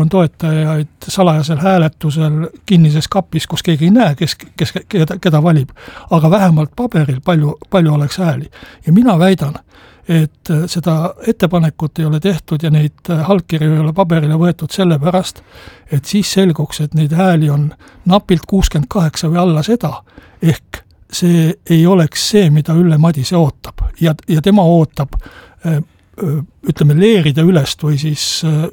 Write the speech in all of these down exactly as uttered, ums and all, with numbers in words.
on toetajaid salajasel hääletusel kinnises kapis, kus keegi ei näe, kes, kes, keda, keda valib. Aga vähemalt paberil palju, palju oleks hääli. Ja mina väidan, et seda ettepanekut ei ole tehtud ja neid allkirju ei ole paberile võetud sellepärast, et siis selguks, et neid hääli on napilt kuuskümmend kaheksa või alla seda, ehk see ei oleks see, mida Ülle Madise ootab. Ja, ja tema ootab, ütleme, leeride ülest või siis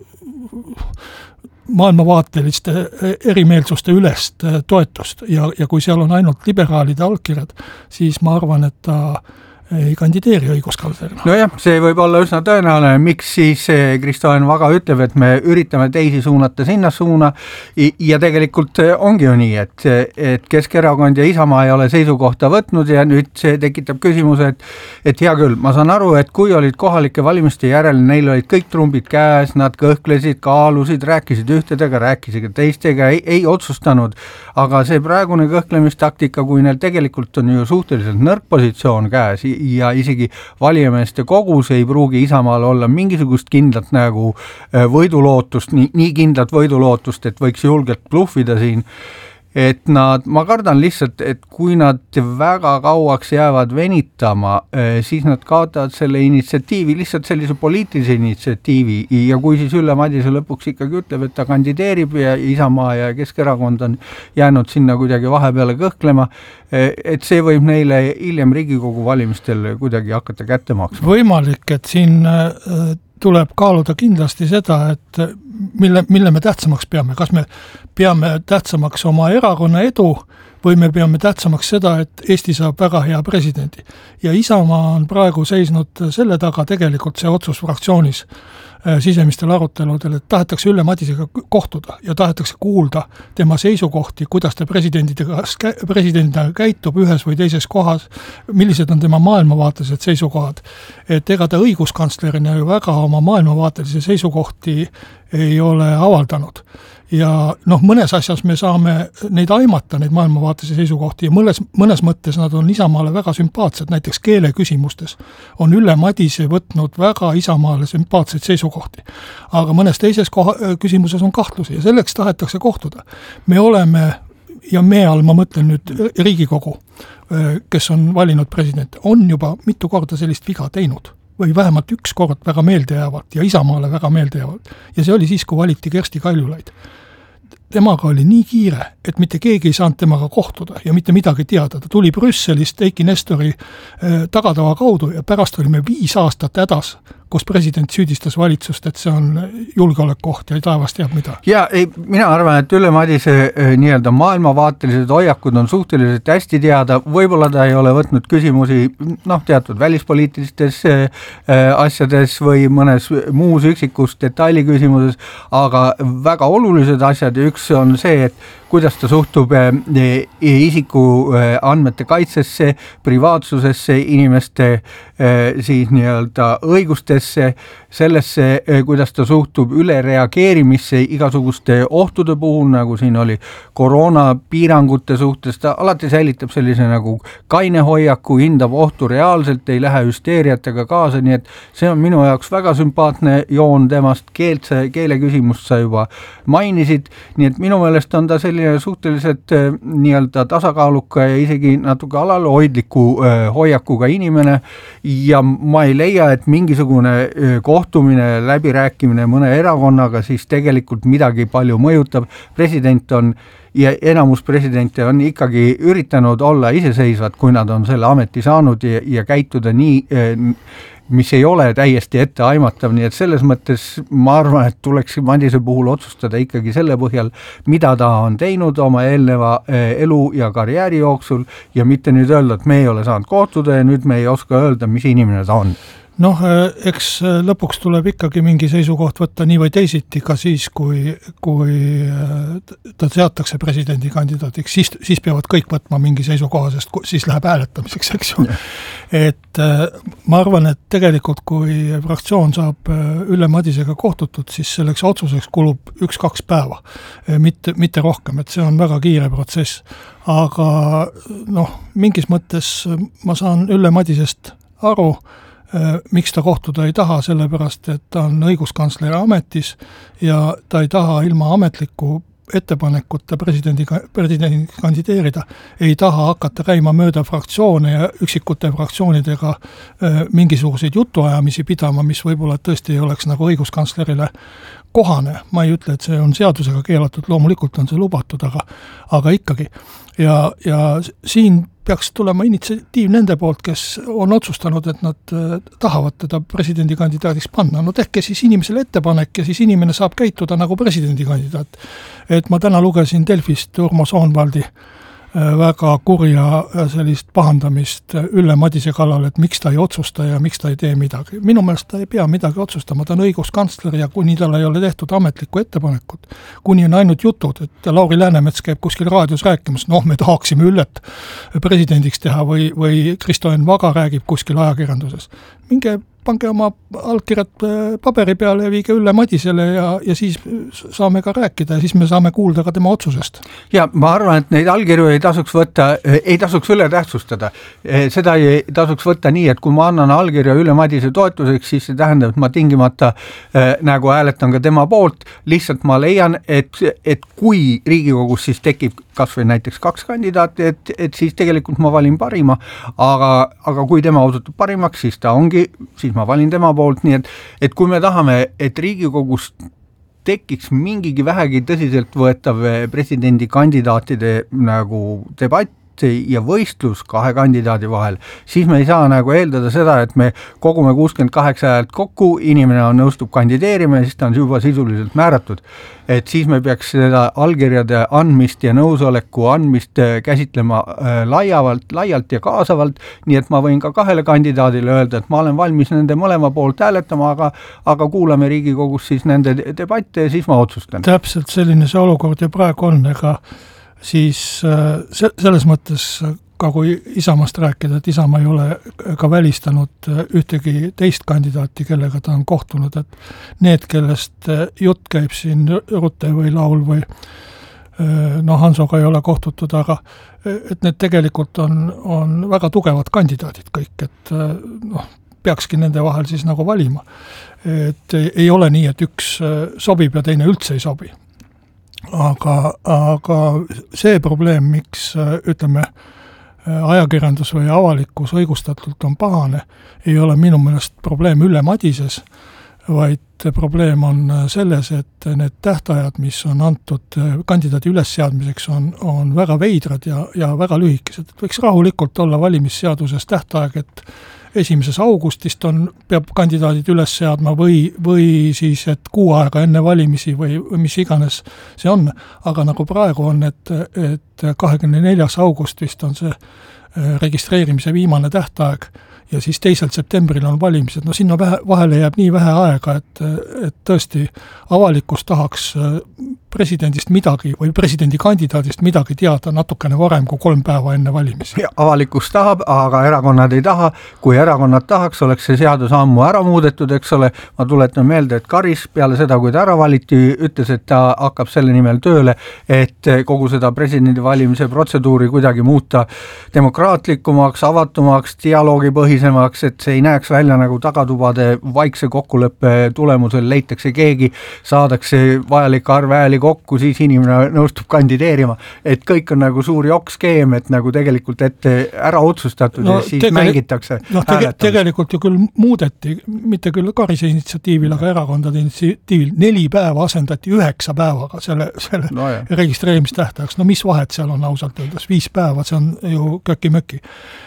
maailmavaateliste erimeelsuste ülest toetust. Ja, ja kui seal on ainult liberaalide allkirjad, siis ma arvan, et ta ei kandideeri õiguskantslerina. No jah, see võib olla üsna tõenäoline, miks siis Kristo Enn Vaga ütleb, et me üritame teisi suunata sinna suuna ja tegelikult ongi ju nii, et, et Keskerakond ja Isamaa ei ole seisukohta võtnud ja nüüd see tekitab küsimuse, et, et hea küll, ma saan aru, et kui olid kohalike valimiste järel, neil olid kõik trumbid käes, nad kõhklesid, kaalusid, rääkisid ühtedega, rääkisid teistega, ei, ei otsustanud, aga see praegune kõhklemistaktika, kui neil tegelikult on ju suhteliselt nõrk positsioon käes ja isegi valijameeste kogus ei pruugi Isamaal olla mingisugust kindlat nagu võidulootust, nii, nii kindlat võidulootust, et võiks julgelt bluffida siin, et nad, ma kardan lihtsalt, et kui nad väga kauaks jäävad venitama, siis nad kaotavad selle initsiatiivi, lihtsalt sellise poliitilise initsiatiivi ja kui siis Ülle Madise lõpuks ikkagi ütleb, et ta kandideerib ja Isamaa ja Keskerakond on jäänud sinna kuidagi vahepeale kõhklema, et see võib neile hiljem Riigikogu valimistel kuidagi hakata kätte maksma. Võimalik, et siin tuleb kaaluda kindlasti seda, et mille, mille me tähtsamaks peame. Kas me peame tähtsamaks oma erakonna edu või me peame tähtsamaks seda, et Eesti saab väga hea presidendi. Ja Isamaa on praegu seisnud selle taga tegelikult see otsus fraktsioonis sisemistel aruteludel, et tahetakse Ülle Madisega kohtuda ja tahetakse kuulda tema seisukohti, kuidas ta presidendidega, presidendina käitub ühes või teises kohas, millised on tema maailmavaatelised seisukohad. Et ega ta õiguskantslerina ju väga oma maailmavaatelisi seisukohti ei ole avaldanud. Ja noh, mõnes asjas me saame neid aimata, neid maailmavaatelisi seisukohti ja mõnes, mõnes mõttes nad on Isamaale väga sümpaatsed, näiteks keele küsimustes on Ülle Madise võtnud väga Isamaale sümpaatseid seisukohti. Aga mõnes teises koha, küsimuses on kahtlusi ja selleks tahetakse kohtuda. Me oleme, ja me all ma mõtlen nüüd Riigikogu, kes on valinud president, on juba mitu korda sellist viga teinud või vähemalt üks kord väga meeldejäävalt ja Isamaale väga meeldejäävalt. Ja see oli siis, kui valiti Kersti Kaljulaid. Temaga oli nii kiire, et mitte keegi ei saanud temaga kohtuda ja mitte midagi teada. Ta tuli Brüsselist Eiki Nestori tagatava kaudu ja pärast olime viis aastat hädas, kus president süüdistas valitsust, et see on julgeolekuoht ja taevast teab mida. Ja ei, mina arvan, et Ülle Madise nii-öelda maailmavaatelised hoiakud on suhteliselt hästi teada, võib-olla ta ei ole võtnud küsimusi noh, teatud välispoliitilistes asjades või mõnes muus üksikus detaili küsimuses, aga väga olulised asjad ja üks on see, et kuidas ta suhtub isiku andmete kaitsesse, privaatsusesse, inimeste siis nii-öelda õigustesse, sellesse, kuidas ta suhtub ülereageerimisse igasuguste ohtude puhul, nagu siin oli koroonapiirangute suhtes, ta alati säilitab sellise nagu kaine hoiaku, hindab ohtu reaalselt, ei lähe hüsteeriatega kaasa, nii et see on minu jaoks väga sümpaatne joon temast, keelt, keele küsimust sa juba mainisid, nii et minu meelest on ta selline suhteliselt nii-öelda tasakaaluka ja isegi natuke alalhoidliku hoiakuga inimene ja ma ei leia, et mingisugune kohtumine, läbirääkimine mõne erakonnaga siis tegelikult midagi palju mõjutab. President on ja enamus presidente on ikkagi üritanud olla iseseisvad, kui nad on selle ameti saanud ja, ja käituda nii, mis ei ole täiesti ette aimatav, nii et selles mõttes ma arvan, et tuleks Madise puhul otsustada ikkagi selle põhjal, mida ta on teinud oma eelneva elu ja karjääri jooksul ja mitte nüüd öelda, et me ei ole saanud kohtuda ja nüüd me ei oska öelda, mis inimene ta on. Noh, eks lõpuks tuleb ikkagi mingi seisukoht võtta nii või teisiti ka siis, kui, kui ta seatakse presidendikandidaatiks, siis, siis peavad kõik võtma mingi seisukoha, sest siis läheb hääletamiseks, eks ju. Et ma arvan, et tegelikult kui fraktsioon saab Ülle Madisega kohtutud, siis selleks otsuseks kulub üks-kaks päeva, mitte, mitte rohkem, et see on väga kiire protsess. Aga noh, mingis mõttes ma saan Ülle Madisest aru, miks ta kohtuda ei taha, sellepärast et ta on õiguskantsleri ametis ja ta ei taha ilma ametliku ettepanekuta presidendi, presidendi kandideerida, ei taha hakata käima mööda fraktsioone ja üksikute fraktsioonidega mingisuguseid jutuajamisi pidama, mis võib-olla tõesti ei oleks nagu õiguskantslerile kohane. Ma ei ütle, et see on seadusega keelatud, loomulikult on see lubatud, aga, aga ikkagi. Ja, ja siin peaks tulema initsiatiiv nende poolt, kes on otsustanud, et nad tahavad teda presidendikandidaadiks panna. No tehke siis inimesele ettepanek ja siis inimene saab käituda nagu presidendikandidaat. Et ma täna lugesin Delfist Urmo Soonvaldi väga kurja sellist pahandamist Ülle Madise kallal, et miks ta ei otsusta ja miks ta ei tee midagi. Minu meelest ta ei pea midagi otsustama, ta on õiguskantsler ja kuni tal ei ole tehtud ametlikku ettepanekut, kuni on ainult jutud, et Lauri Läänemets käib kuskil raadios rääkimas, noh, me tahaksime Üllet presidendiks teha või, või Kristo Enn Vaga räägib kuskil ajakirjanduses. Minge pange oma allkirjad paberi peale ja viige Ülle Madisele ja, ja siis saame ka rääkida ja siis me saame kuulda ka tema otsusest. Ja ma arvan, et neid allkirju ei tasuks võtta, ei tasuks üle tähtsustada. Seda ei tasuks võtta nii, et kui ma annan allkirja Ülle Madise toetuseks, siis see tähendab, et ma tingimata äh, nagu hääletan ka tema poolt. Lihtsalt ma leian, et, et kui Riigikogus siis tekib kas või näiteks kaks kandidaati, et, et siis tegelikult ma valin parima, aga, aga kui tema osutub parimaks, siis ta ongi, siis ma valin tema poolt, nii et, et kui me tahame, et Riigikogus tekiks mingigi vähegi tõsiselt võetav presidendi kandidaatide nagu debatt ja võistlus kahe kandidaadi vahel, siis me ei saa nagu eeldada seda, et me kogume kuuskümmend kaheksa häält kokku, inimene on nõustub kandideerima ja siis ta on juba sisuliselt määratud. Et siis me peaks seda allkirjade andmist ja nõusoleku andmist käsitlema laiavalt, laialt ja kaasavalt, nii et ma võin ka kahele kandidaadile öelda, et ma olen valmis nende mõlema poolt hääletama, aga, aga kuulame Riigikogus siis nende debatte ja siis ma otsustan. Täpselt selline see olukord ja praegu on, ega siis selles mõttes, ka kui Isamaast rääkida, et Isamaa ei ole ka välistanud ühtegi teist kandidaati, kellega ta on kohtunud, et need, kellest jutt käib siin Rutte või Laul või no Hansoga ei ole kohtutud, aga et need tegelikult on, on väga tugevad kandidaadid kõik, et noh, peakski nende vahel siis nagu valima. Et ei ole nii, et üks sobib ja teine üldse ei sobi. Aga, aga see probleem, miks ütleme ajakirjandus või avalikkus õigustatult on pahane, ei ole minu meelest probleem Ülle Madises, vaid probleem on selles, et need tähtajad, mis on antud kandidaadi ülesseadmiseks, on, on väga veidrad ja, ja väga lühikesed. Võiks rahulikult olla valimisseaduses tähtaeg, et esimesest augustist on, peab kandidaadid üles seadma või, või siis, et kuu aega enne valimisi või, või mis iganes see on. Aga nagu praegu on, et, et kahekümne neljas augustist on see registreerimise viimane tähtaeg ja siis teisel septembril on valimised. No sinna vähe, vahele jääb nii vähe aega, et, et tõesti avalikkus tahaks presidendist midagi või presidendikandidaadist midagi teada natukene varem kui kolm päeva enne valimisi. Ja avalikkus tahab, aga erakonnad ei taha. Kui erakonnad tahaks, oleks see seadus ammu ära muudetud, eks ole. Ma tuletan meelde, et Karis peale seda, kui ta ära valiti, ütles, et ta hakkab selle nimel tööle, et kogu seda presidendi valimise protseduuri kuidagi muuta demokraatlikumaks, avatumaks, dialoogipõhisemaks, et see ei näeks välja nagu tagatubade vaikse kokkuleppe tulemusel leitakse keegi, saadakse vajalik arv hääli kokku, siis inimene nõustub kandideerima, et kõik on nagu suur jokkskeem, et nagu tegelikult ette ära otsustatud no, ja siis tegel... mängitakse no, tege... tegelikult ju küll muudeti, mitte küll Karise initsiatiivil, aga erakondade initsiatiivil, neli päeva asendati üheksa päevaga selle, selle no, registreerimistähtajaks, no mis vahet seal on ausalt öeldes, viis päeva, see on ju köki-möki,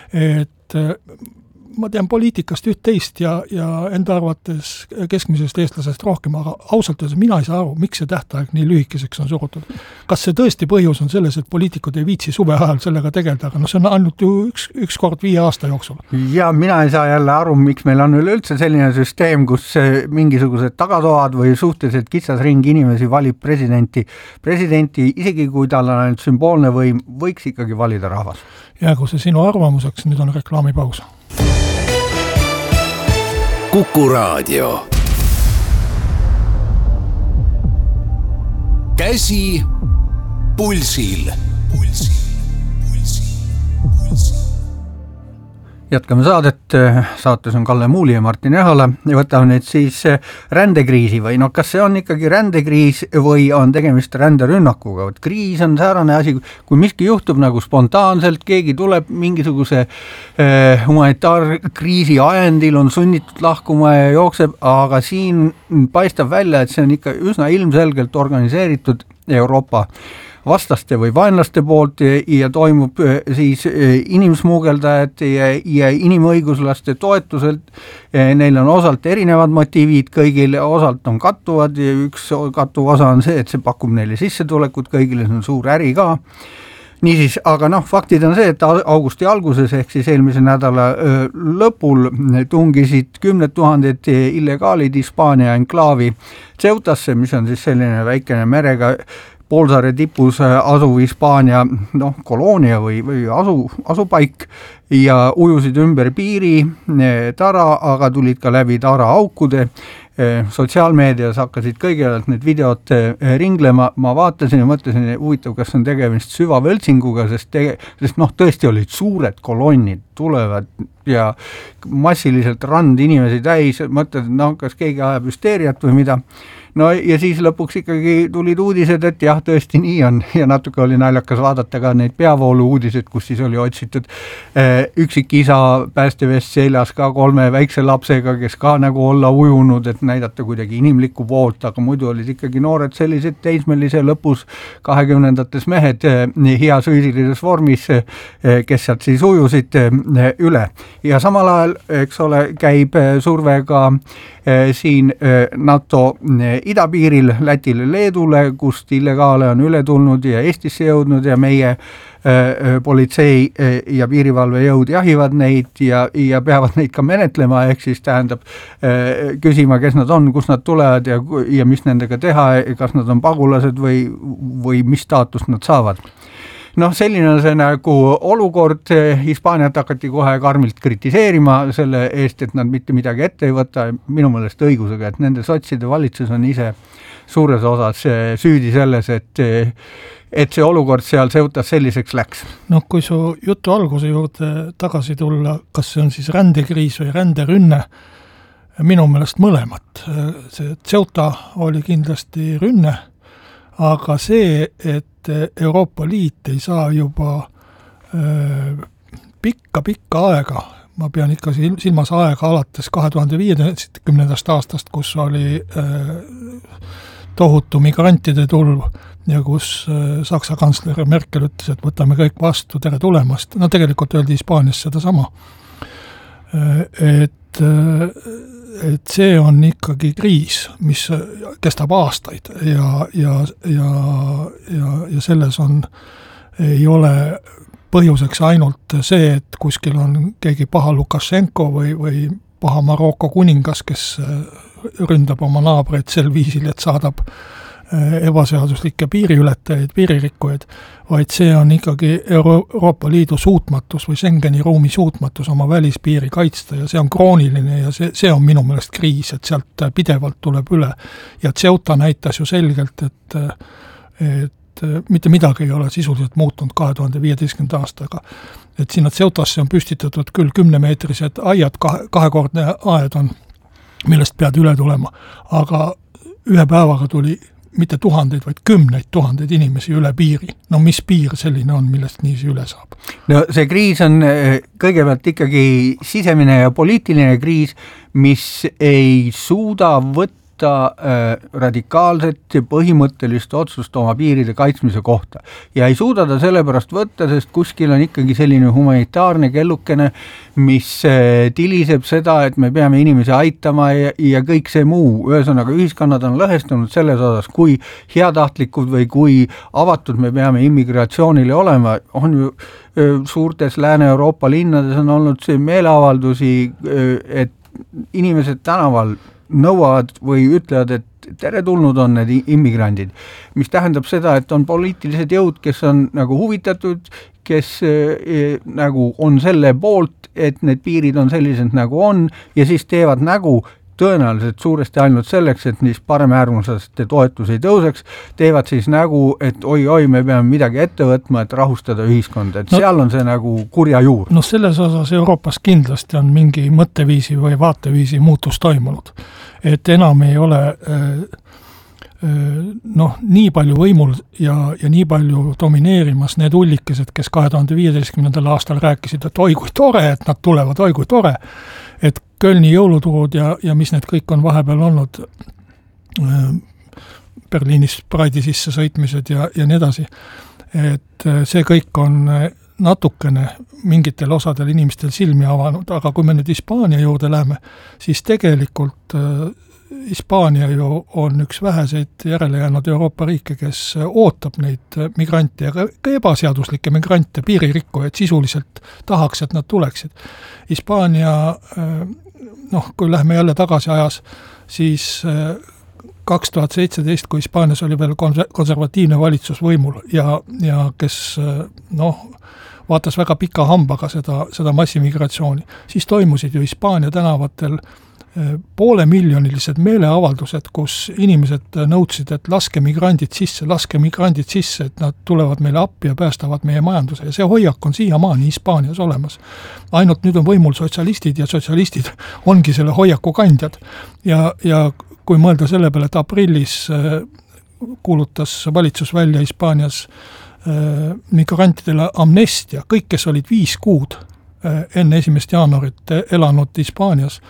et ma tean poliitikast üht-teist ja, ja enda arvates keskmisest eestlasest rohkem, aga ausalt öeldes mina ei saa aru, miks see tähtaeg nii lühikeseks on surutud. Kas see tõesti põhjus on selles, et poliitikud ei viitsi suve ajal sellega tegeleda, aga no see on ainult ju üks, üks kord viie aasta jooksul. Ja mina ei saa jälle aru, miks meil on üleüldse selline süsteem, kus mingisugused tagatoad või suhteliselt kitsas ring inimesi valib presidenti. Presidenti, isegi kui tal on ainult sümboolne võim, võiks ikkagi valida rahvas. Jäägu see sinu arvamuseks, nüüd on reklaamipaus. Kuku Raadio. Käsi pulsil. Pulsil, pulsil, pulsil. Jätkame saadet, saates on Kalle Muuli ja Martin Ehala ja võtame nüüd siis rändekriisi või no kas see on ikkagi rändekriis või on tegemist ränderünnakuga, et kriis on säärane asi, kui miski juhtub nagu spontaanselt, keegi tuleb mingisuguse eh, humanitaarkriisi ajendil, on sunnitud lahkuma ja jookseb, aga siin paistab välja, et see on ikka üsna ilmselgelt organiseeritud Euroopa vastaste või vaenlaste poolt ja toimub siis inimsmuugeldajate ja, ja inimõiguslaste toetuselt. Neil on osalt erinevad motiivid kõigil, osalt on kattuvad ja üks kattuv osa on see, et see pakub neile sissetulekut kõigile, see on suur äri ka. Niisiis, aga noh, faktid on see, et augusti alguses ehk siis eelmise nädala lõpul tungisid kümned tuhanded illegaalid Hispaania enklaavi Ceutasse, mis on siis selline väikene merega poolsaare tipus asuv Hispaania noh, koloonia või, või asu, asupaik ja ujusid ümber piiri tara, aga tulid ka läbi tara aukude. Sotsiaalmeedias hakkasid kõigepealt need videod ringlema, ma vaatasin ja mõtlesin, huvitav, kas on tegemist süvavõltsinguga, sest, tege, sest noh, tõesti olid suured kolonnid, tulevad ja massiliselt rand inimesi täis, mõtled, no kas keegi ajab hüsteeriat või mida. No ja siis lõpuks ikkagi tulid uudised, et jah, tõesti nii on ja natuke oli naljakas vaadata ka neid peavoolu uudised, kus siis oli otsitud eh, üksik isa päästevest seljas ka kolme väikse lapsega, kes ka nagu olla ujunud, et näidata kuidagi inimlikku poolt, aga muidu olid ikkagi noored sellised teismelise lõpus kahekümnendates mehed eh, heas füüsilises vormis, eh, kes sealt siis ujusid eh, üle. Ja samal ajal, eks ole, käib surve ka eh, siin eh, NATO eh, idapiiril Lätile, Leedule, kust illegaale on üle tulnud ja Eestisse jõudnud ja meie äh, politsei äh, ja piirivalvejõud jahivad neid ja, ja peavad neid ka menetlema, ehk siis tähendab äh, küsima, kes nad on, kust nad tulevad ja, ja mis nendega teha, kas nad on pagulased või, või mis staatust nad saavad. Noh, selline on see nagu olukord, Hispaaniat hakati kohe karmilt kritiseerima selle eest, et nad mitte midagi ette ei võta, minu meelest õigusega, et nende sotside valitsus on ise suures osas süüdi selles, et, et see olukord seal Ceutas selliseks läks. No kui su jutu alguse juurde tagasi tulla, kas see on siis rändekriis või ränderünne, minu meelest mõlemat. See Ceuta oli kindlasti rünne, aga see, et Euroopa Liit ei saa juba pikka-pikka aega, ma pean ikka silmas aega alates kahe tuhande viiekümnendast aastast, kus oli tohutu migrantide tulv ja kus Saksa kantsler Merkel ütles, et võtame kõik vastu, tere tulemast. No tegelikult öeldi Hispaanias seda sama. Et et see on ikkagi kriis, mis kestab aastaid ja, ja, ja, ja, ja selles on, ei ole põhjuseks ainult see, et kuskil on keegi paha Lukašenko või, või paha Maroko kuningas, kes ründab oma naabreid sel viisil, et saadab ebaseaduslikke piiriületajaid, piiririkkujaid, vaid see on ikkagi Euro- Euroopa Liidu suutmatus või Schengeni ruumi suutmatus oma välispiiri kaitsta ja see on krooniline ja see, see on minu meelest kriis, et sealt pidevalt tuleb üle. Ja Ceuta näitas ju selgelt, et, et mitte midagi ei ole sisuliselt muutunud kahe tuhande viieteistkümnenda aastaga. Et sinna Ceutasse on püstitatud küll kümnemeetrised aiad, kahe, kahekordne aed on, millest pead üle tulema, aga ühe päevaga tuli mitte tuhandeid, vaid kümneid tuhandeid inimesi üle piiri. No mis piir selline on, millest niisi üle saab? No see kriis on kõigepealt ikkagi sisemine ja poliitiline kriis, mis ei suuda võtta radikaalset ja põhimõttelist otsust oma piiride kaitsmise kohta. Ja ei suuda ta sellepärast võtta, sest kuskil on ikkagi selline humanitaarne kellukene, mis tiliseb seda, et me peame inimesi aitama ja, ja kõik see muu. Ühesõnaga, ühiskonnad on lõhestunud selles osas, kui heatahtlikud või kui avatud me peame immigratsioonile olema. On ju suurtes Lääne-Euroopa linnades on olnud see meeleavaldusi, et inimesed tänaval nõuavad või ütlevad, et tere tulnud on need immigrandid, mis tähendab seda, et on poliitilised jõud, kes on nagu huvitatud, kes eh, nagu on selle poolt, et need piirid on sellised nagu on ja siis teevad nägu, tõenäoliselt suuresti ainult selleks, et niis paremäärmuslaste toetus ei tõuseks, teevad siis nägu, et oi-oi, me peame midagi ette võtma, et rahustada ühiskonda, et no, seal on see nagu kurja juur. No selles osas Euroopas kindlasti on mingi mõtteviisi või vaateviisi muutus toimunud, et enam ei ole noh, nii palju võimul ja, ja nii palju domineerimas need ullikesed, kes kahe tuhande viieteistkümnendal aastal rääkisid, et oi kui tore, et nad tulevad, oi kui tore, et Kölni jõuluturud ja, ja mis need kõik on vahepeal olnud, Berliinis Pride'i sisse sõitmised ja, ja nii edasi, et see kõik on natukene mingitel osadel inimestel silmi avanud, aga kui me nüüd Hispaania juurde läheme, siis tegelikult Hispaania ju on üks väheseid järele jäänud Euroopa riike, kes ootab neid migrante ja ka ebaseaduslikke migrante, piiririkkujaid sisuliselt tahaks, et nad tuleksid. Hispaania, noh, kui lähme jälle tagasi ajas, siis kaks tuhat seitseteist, kui Hispaanias oli veel konservatiivne valitsus võimul ja, ja kes, noh, vaatas väga pika hambaga seda, seda massimigratsiooni, siis toimusid ju Hispaania tänavatel poole miljonilised meeleavaldused, kus inimesed nõudsid, et laske migrandid sisse, laske migrandid sisse, et nad tulevad meile appi ja päästavad meie majanduse. Ja see hoiak on siiamaani Hispaanias olemas. Ainult nüüd on võimul sotsialistid ja sotsialistid ongi selle hoiaku kandjad. Ja, ja kui mõelda selle peale, et aprillis kuulutas valitsus välja Hispaanias migrantidele amnestia, kõik, kes olid viis kuud enne esimest jaanuarit elanud Hispaanias,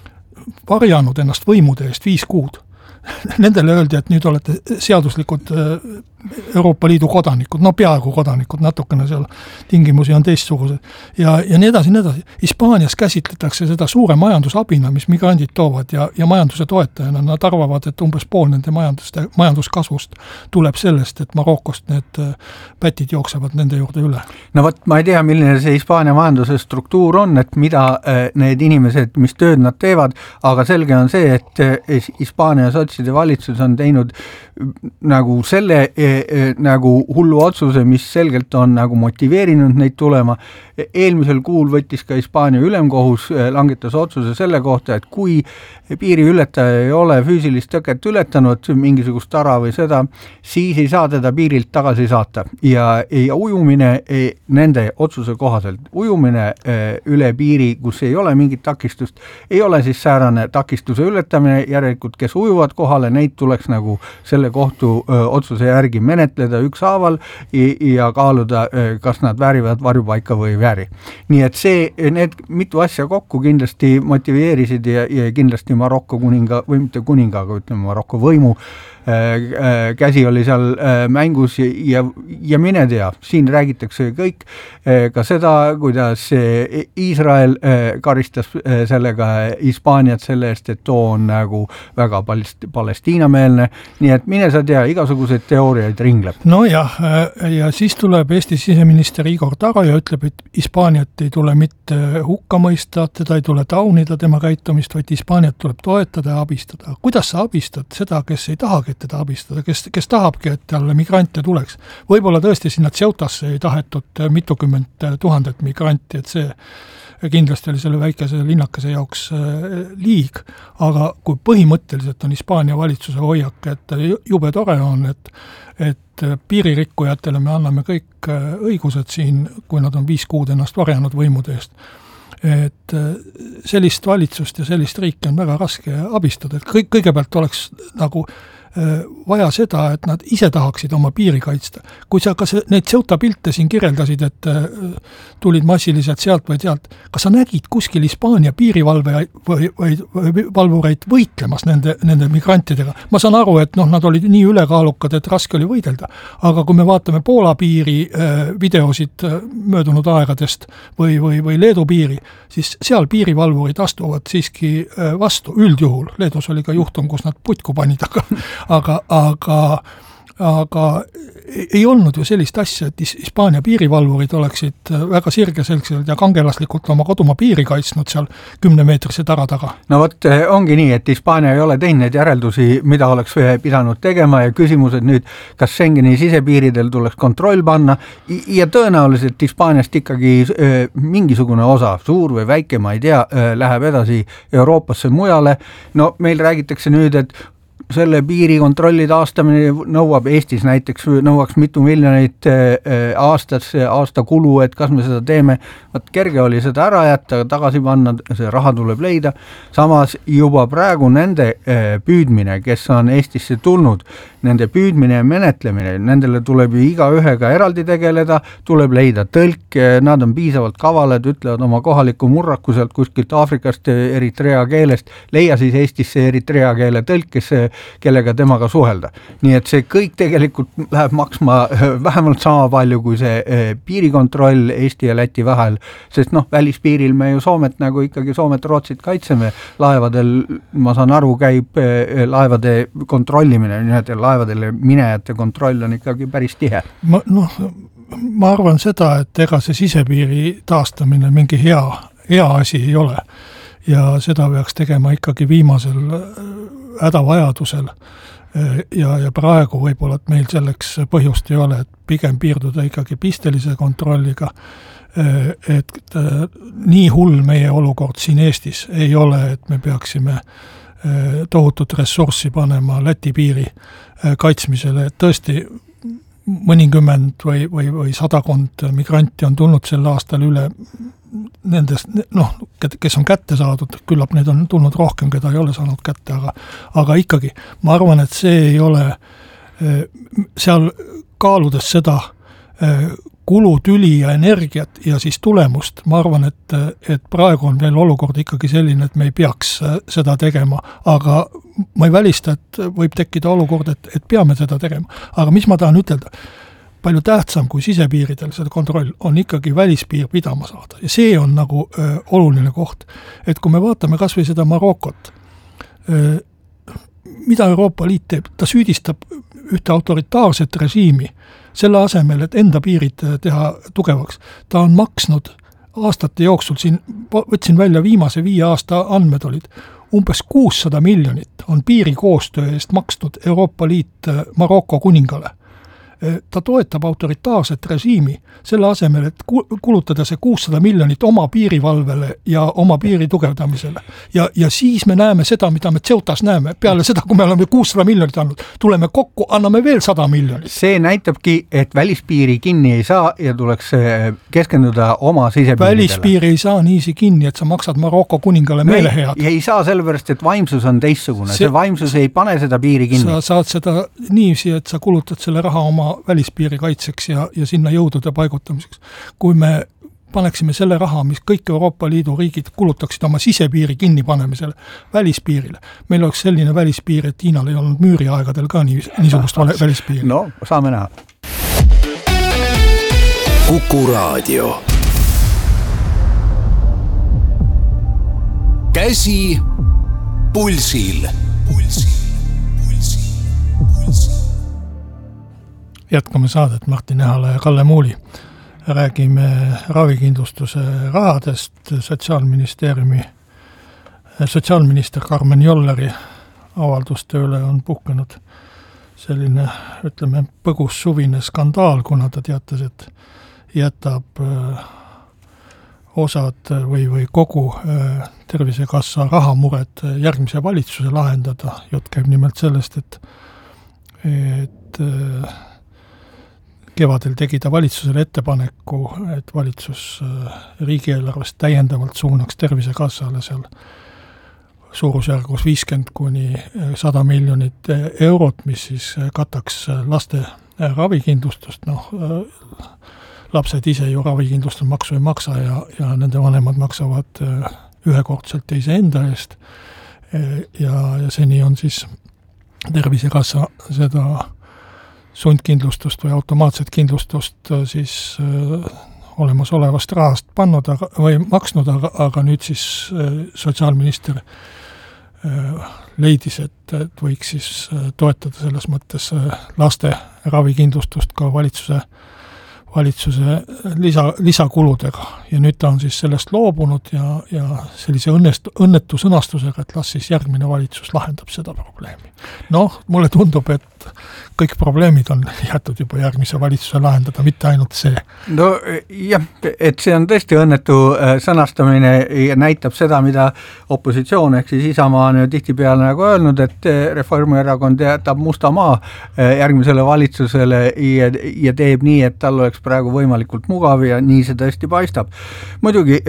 varjanud ennast võimude eest viis kuud. Nendele öeldi, et nüüd olete seaduslikud Euroopa Liidu kodanikud, no peaaegu kodanikud, natukene seal tingimusi on teistsugused. Ja, ja nii edasi, nii edasi. Hispaanias käsitletakse seda suure majandusabina, mis migrandid toovad ja, ja majanduse toetajana. Nad arvavad, et umbes pool nende majanduste, majanduskasvust tuleb sellest, et Marokost need pätid jooksevad nende juurde üle. No võt, ma ei tea, milline see Hispaania majanduse struktuur on, et mida need inimesed, mis tööd nad teevad, aga selge on see, et Hispaania sotside valitsus on teinud nagu selle nagu hullu otsuse, mis selgelt on nagu motiveerinud neid tulema. Eelmisel kuul võttis ka Hispaania ülemkohus, langetas otsuse selle kohta, et kui piiriületaja ei ole füüsilist tõket ületanud, mingisugust tara või seda, siis ei saa teda piirilt tagasi saata. Ja, ja ujumine nende otsuse kohaselt, ujumine üle piiri, kus ei ole mingit takistust, ei ole siis säärane takistuse ületamine, järelikult kes ujuvad kohale, neid tuleks nagu selle kohtu otsuse järgi menetleda ükshaaval ja kaaluda, kas nad väärivad varjupaika või vääri. Nii et see, need mitu asja kokku kindlasti motiveerisid ja, ja kindlasti Marokko kuninga, või mitte kuningaga, ütleme Marokko võimu käsi oli seal mängus ja, ja, ja mine tea, siin räägitakse kõik ka seda, kuidas Iisrael karistas sellega Hispaaniat selle eest, et too on nagu väga palestiinameelne, nii et mine sa tea, igasuguseid teooriaid ringleb. No jah, ja siis tuleb Eesti siseminister Igor Taro ja ütleb, et Hispaaniat ei tule mitte hukka mõista, teda ei tule taunida tema käitumist, vaid Hispaaniat tuleb toetada ja abistada. Kuidas sa abistad seda, kes ei tahagi teda abistada, kes, kes tahabki, et talle migrante tuleks. Võib-olla tõesti sinna Ceutasse ei tahetud mitukümmend tuhandet migranti, et see kindlasti oli selle väikese linnakese jaoks liig, aga kui põhimõtteliselt on Hispaania valitsuse hoiak, et jube tore on, et, et piiririkkujatele me anname kõik õigused siin, kui nad on viis kuud ennast varjanud võimude eest, et sellist valitsust ja sellist riiki on väga raske abistada, et kõik, kõigepealt oleks nagu vaja seda, et nad ise tahaksid oma piiri kaitsta. Kui sa ka see, neid Ceuta pilte siin kirjeldasid, et tulid massiliselt sealt või sealt, kas sa nägid kuskil Hispaania piirivalve või, või, või valvureid võitlemas nende, nende migrantidega? Ma saan aru, et noh, nad olid nii ülekaalukad, et raske oli võidelda, aga kui me vaatame Poola piiri videosid möödunud aegadest või, või, või Leedu piiri, siis seal piirivalvurid astuvad siiski vastu üldjuhul. Leedus oli ka juhtum, kus nad putku panid, aga aga, aga aga ei olnud ju sellist asja, et Hispaania piirivalvurid oleksid väga sirgeselgselt ja kangelaslikult oma kodumaa piiri kaitsnud seal kümnemeetrise tara taga. No vot, ongi nii, et Hispaania ei ole teinud neid järeldusi, mida oleks pidanud tegema ja küsimused nüüd, kas Schengeni sisepiiridel tuleks kontroll panna ja tõenäoliselt Hispaaniast ikkagi mingisugune osa, suur või väike, ma ei tea, läheb edasi Euroopasse mujale. No meil räägitakse nüüd, et selle piirikontrolli taastamine nõuab Eestis näiteks, nõuaks mitu miljonit aastas, aasta kulu, et kas me seda teeme. Võt kerge oli seda ära jätta, tagasi panna, see raha tuleb leida. Samas juba praegu nende püüdmine, kes on Eestisse tulnud, nende püüdmine ja menetlemine, nendele tuleb ju iga ühega eraldi tegeleda, tuleb leida tõlk, nad on piisavalt kavalad, ütlevad oma kohaliku murrakuselt kuskilt Aafrikast, Eritrea keelest, leia siis Eestisse Eritrea keele tõlk, kes kellega temaga suhelda. Nii et see kõik tegelikult läheb maksma vähemalt sama palju kui see piirikontroll Eesti ja Läti vahel, sest noh, välispiiril me ju Soomet nagu ikkagi Soomet Rootsit kaitseme, laevadel, ma saan aru, käib laevade kontrollimine, nii et laevadele minejate kontroll on ikkagi päris tihe. Ma, noh, ma arvan seda, et ega see sisepiiri taastamine mingi hea, hea asi ei ole ja seda peaks tegema ikkagi viimasel hädavajadusel ja, ja praegu võib-olla, et meil selleks põhjust ei ole, et pigem piirduda ikkagi pistelise kontrolliga, et nii hull meie olukord siin Eestis ei ole, et me peaksime tohutut ressurssi panema Läti piiri kaitsmisele, et tõesti mõnikümmend või, või, või sadakond migranti on tulnud sel aastal üle nendest, noh, kes on kätte saadud, küllap need on tulnud rohkem, keda ei ole saanud kätte, aga, aga ikkagi, ma arvan, et see ei ole seal kaaludes seda kulutüli ja energiat ja siis tulemust, ma arvan, et, et praegu on veel olukord ikkagi selline, et me ei peaks seda tegema, aga ma ei välista, et võib tekkida olukord, et, et peame seda tegema. Aga mis ma tahan ütelda? Palju tähtsam kui sisepiiridel seda kontroll on ikkagi välispiir pidama saada. Ja see on nagu öö, oluline koht. Et kui me vaatame kas või seda Marokot, öö, mida Euroopa Liit teeb? Ta süüdistab ühte autoritaarset režiimi selle asemel, et enda piirid teha tugevaks. Ta on maksnud aastate jooksul, siin võtsin välja viimase viie aasta andmed olid, umbes kuussada miljonit on piirikoostöö eest maksnud Euroopa Liit Maroko kuningale. Ta toetab autoritaarset režiimi selle asemel, et kulutada see kuussada miljonit oma piirivalvele ja oma piiri tugevdamisele. Ja, ja siis me näeme seda, mida me Ceutas näeme. Peale seda, kui me oleme kuussada miljonit andnud, tuleme kokku, anname veel sada miljonit. See näitabki, et välispiiri kinni ei saa ja tuleks keskenduda oma sisepiiridele. Välispiiri ei saa niisi kinni, et sa maksad Maroko kuningale no meelehead. Ja ei saa sellepärast, et vaimsus on teistsugune. See, see vaimsus ei pane seda piiri kinni. Sa saad seda niiviisi, et sa kulutad selle raha oma välispiiri kaitseks ja, ja sinna jõudude paigutamiseks. Kui me paneksime selle raha, mis kõik Euroopa Liidu riigid kulutaksid oma sisepiiri kinnipanemisele välispiirile. Meil oleks selline välispiir, et Hiinal ei olnud müüriaegadel ka nii, niisugust välispiiri. No, saame näha. Kuku Raadio. Käsi pulsil. Pulsil. Jätkame saadet Martin Ehala ja Kalle Muuli. Räägime ravikindlustuse rahadest. Sotsiaalministeeriumi, sotsiaalminister Karmen Jolleri avalduste üle on puhkenud selline, ütleme, põgus suvine skandaal, kuna ta teatas, et jätab osad või, või kogu Tervisekassa rahamured järgmise valitsuse lahendada. Jutt käib nimelt sellest, et, et kevadel tegi ta valitsusele ettepaneku, et valitsus riigieelarvest täiendavalt suunaks Tervisekassale seal suurusjärgus viiskümmend kuni sada miljonit eurot, mis siis kataks laste ravikindlustust. Noh, lapsed ise ju ravikindlustust maksu ei maksa ja, ja nende vanemad maksavad ühekordselt ise enda eest. Ja, ja seni on siis Tervisekassa seda sundkindlustust või automaatset kindlustust siis äh, olemas olevast rahast pannud aga, või maksnud, aga, aga nüüd siis äh, sotsiaalminister leidis, et, et võiks siis toetada selles mõttes laste ravikindlustust ka valitsuse valitsuse lisa, lisakuludega ja nüüd ta on siis sellest loobunud ja, ja sellise õnnest, õnnetu sõnastusega, et las siis järgmine valitsus lahendab seda probleemi. Noh, mulle tundub, et kõik probleemid on jäetud juba järgmise valitsuse lahendada, mitte ainult see. No jah, et see on tõesti õnnetu sõnastamine ja näitab seda, mida opositsioon ehk siis Isamaa on ju tihtipeale nagu öelnud, et Reformierakond jätab musta maa järgmisele valitsusele ja, ja teeb nii, et tal oleks praegu võimalikult mugav ja nii see tõesti paistab. Muidugi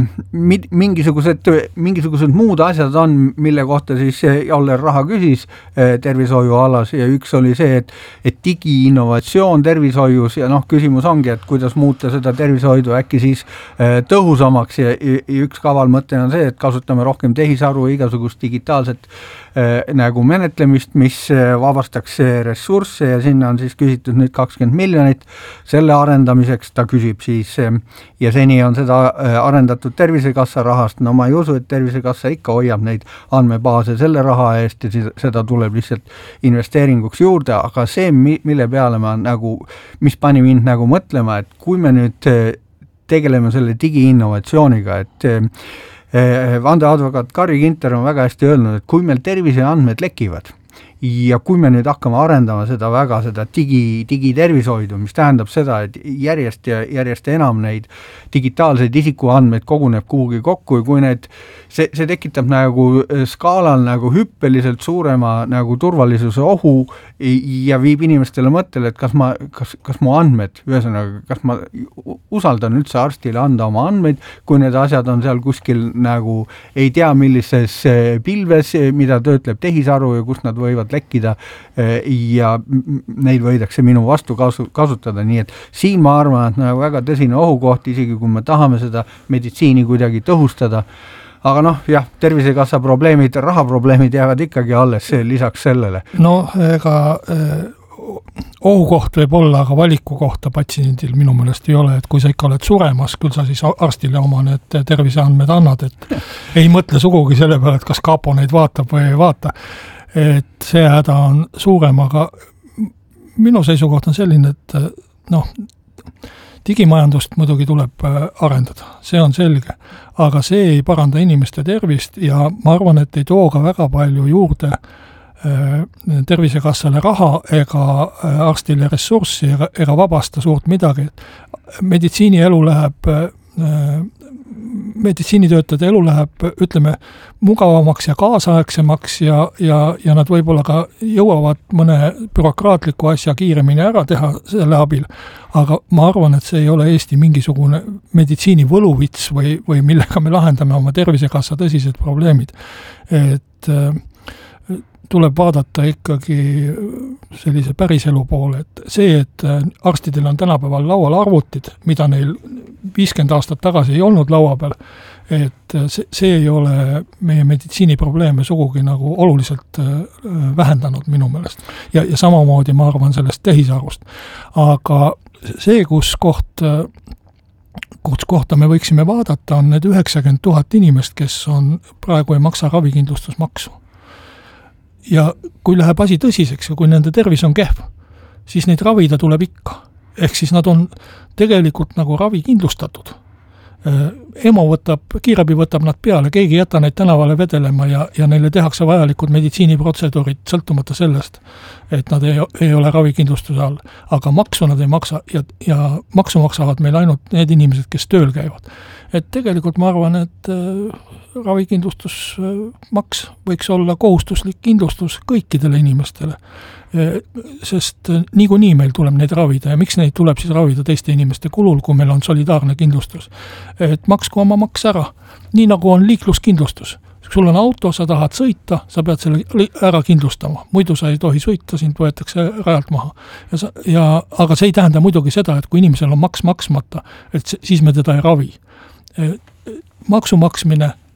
mingisugused, mingisugused muud asjad on, mille kohta siis Joller raha küsis tervishoiualas ja üks oli see, et, et digiinnovatsioon tervishoius ja noh, küsimus ongi, et kuidas muuta seda tervishoidu äkki siis tõhusamaks ja, ja üks kaval mõte on see, et kasutame rohkem tehisaru igasugust digitaalset nagu menetlemist, mis vabastaks ressursse ja sinna on siis küsitud nüüd kakskümmend miljonit selle arendamiseks, ta küsib siis ja seni on seda arendatud Tervisekassa rahast, no ma ei usu, et Tervisekassa ikka hoiab neid andmebaase selle raha eest ja seda tuleb lihtsalt investeeringuks juurde, aga see, mille peale ma nagu, mis pani mind nagu mõtlema, et kui me nüüd tegeleme selle digiinnovatsiooniga, et vandeadvokaat Kari Ginter on väga hästi öelnud, et kui meil terviseandmed lekivad ja kui me nüüd hakkame arendama seda väga, seda digi, digitervishoidu, mis tähendab seda, et järjest ja järjest enam neid digitaalseid isikuandmeid koguneb kuhugi kokku ja kui need, see, see tekitab nagu skaalal nagu hüppeliselt suurema nagu turvalisuse ohu ja viib inimestele mõttele, et kas ma, kas, kas mu andmed, ühesõnaga, kas ma usaldan üldse arstile anda oma andmeid, kui need asjad on seal kuskil nagu ei tea millises pilves, mida töötleb tehisaru ja kus nad võivad lekkida ja neid võidakse minu vastu kasutada, nii et siin ma arvan, et nagu väga tõsine ohukoht, isegi kui me tahame seda meditsiini kuidagi tõhustada, aga noh, jah, Tervisekassa probleemid, rahaprobleemid jäävad ikkagi alles lisaks sellele. No ega ohukoht võib olla, aga valiku kohta patsiendil minu meelest ei ole, et kui sa ikka oled suremas, küll sa siis arstile oma need terviseandmed annad, et ei mõtle sugugi selle peale, et kas kapo neid vaatab või ei vaata. Et see häda on suurem, aga minu seisukoht on selline, et noh, digimajandust muidugi tuleb arendada, see on selge, aga see ei paranda inimeste tervist ja ma arvan, et ei too ka väga palju juurde Tervisekassale raha ega arstile ressurssi ega, ega vabasta suurt midagi. Meditsiinielu läheb meditsiinitöötajate elu läheb, ütleme, mugavamaks ja kaasaegsemaks ja, ja, ja nad võib-olla ka jõuavad mõne bürokraatliku asja kiiremini ära teha selle abil, aga ma arvan, et see ei ole Eesti mingisugune meditsiini võluvits või, või millega me lahendame oma Tervisekassa tõsised probleemid. Et tuleb vaadata ikkagi sellise päriselu poole, et see, et arstidel on tänapäeval laual arvutid, mida neil viiskümmend aastat tagasi ei olnud laua peal, et see, see ei ole meie meditsiiniprobleeme sugugi nagu oluliselt vähendanud minu meelest. Ja, ja samamoodi ma arvan sellest tehisarvust. Aga see, kus koht, kus kohta me võiksime vaadata, on need üheksakümmend tuhat inimest, kes on praegu ei maksa ravikindlustusmaksu. Ja kui läheb asi tõsiseks ja kui nende tervis on kehv, siis neid ravida tuleb ikka. Ehk siis nad on tegelikult nagu ravi kindlustatud. Emo võtab, kiirabi võtab nad peale, keegi jäta neid tänavale vedelema ja, ja neile tehakse vajalikud meditsiiniprotseduurid sõltumata sellest, et nad ei, ei ole ravikindlustuse all. Aga maksu nad ei maksa ja, ja maksu maksavad meil ainult need inimesed, kes tööl käivad. Et tegelikult ma arvan, et ravikindlustusmaks võiks olla kohustuslik kindlustus kõikidele inimestele, sest niikuinii meil tuleb neid ravida ja miks neid tuleb siis ravida teiste inimeste kulul, kui meil on solidaarne kindlustus. Et maksku oma maks ära, nii nagu on liikluskindlustus. Sul on auto, sa tahad sõita, sa pead selle ära kindlustama, muidu sa ei tohi sõita, sind võetakse rajalt maha. Ja sa, ja, aga see ei tähenda muidugi seda, et kui inimesel on maks maksmata, et siis me teda ei ravi. Maksu maksmine